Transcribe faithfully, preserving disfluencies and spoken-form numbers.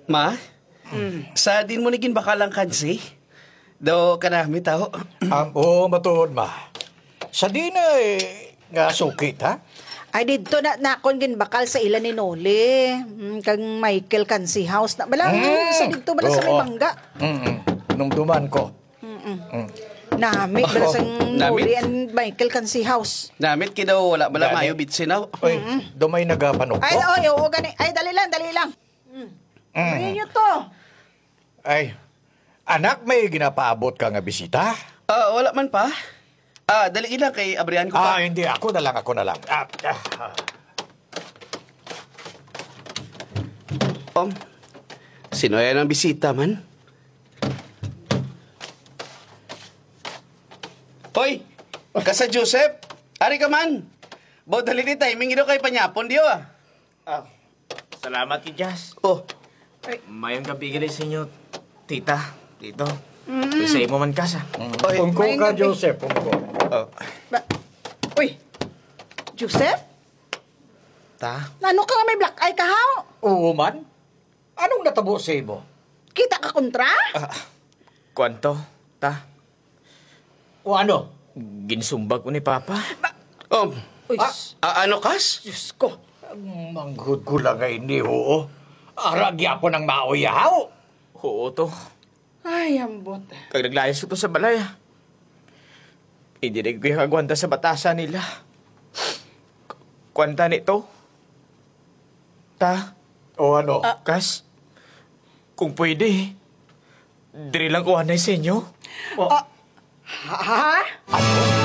Ma? Sa din mo naging bakalang kansi? Do kanami tao. Um, oo, matuod ma. Sa di na eh, nga sukit ha? Ay, dito na nakon gin bakal sa ilan ni Noli. Mm, kang Michael Kansi House na. Bala, Mm. sa dito bala sa may Oo. mangga. Mm-mm. Nung duman ko. Namit bala Oh, sa namit? Noli and Michael Kansi House. Namit kidaw wala bala Gani. mayo bitsinaw. Uy, dumay nagapanok Ay, ko. oy, oo, gani. Ay, dali lang, dali lang. Mm. Bringin nyo to. Ay, anak, may ginapaabot ka nga bisita? Ah, wala man pa. Ah, dali lang kay abrihan ko Ah, pa. hindi. Ako na lang, ako na lang. Ah, ah, ah. Om, sino yan ang bisita man? Hoy, kasa Joseph, ari ka man. Baw dali ni timing ino kay panyapon diyo ah. Ah, salamat kay Jazz. Oh, Mayong gabi gali sa inyo, tita, tito. Mm. Sa imo man kasa. Oy, Pungko may ka, gabi. Joseph. Pungko. oh. Ba, uy, Joseph? Ta? Ano ka nga may black eye ka, ha? Oo man? Anong natabo sa imo? Kita ka kontra? Kwanto, ta? O ano? Ginsumbag ko ni Papa. Om, Uy, Ah. s- ah, ano kas? Diyos ko. Manghud ko lang ay hindi, oo. Aragya po ng maoyahaw. Oo to. Ay, ambot. Kag naglayas ko to sa balay. ah. Hindi rin ko yung kagwanta sa batasan nila. Kwanta nito? Ta? O ano? Kas? Kung pwede, diri lang ko anay sa inyo. O, Ha? ano?